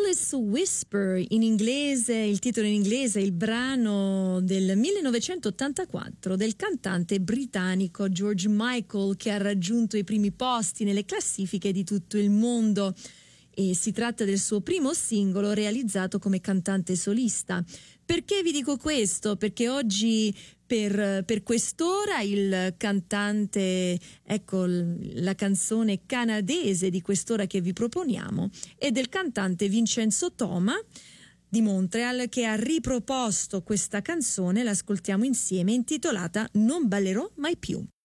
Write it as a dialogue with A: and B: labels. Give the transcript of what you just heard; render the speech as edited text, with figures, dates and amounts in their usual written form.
A: Careless Whisper, in inglese, il titolo in inglese, il brano del 1984 del cantante britannico George Michael, che ha raggiunto i primi posti nelle classifiche di tutto il mondo. E si tratta del suo primo singolo realizzato come cantante solista. Perché vi dico questo? Perché oggi per quest'ora il cantante, ecco, la canzone canadese di quest'ora che vi proponiamo è del cantante Vincenzo Toma di Montreal, che ha riproposto questa canzone, l'ascoltiamo insieme, intitolata Non ballerò mai più.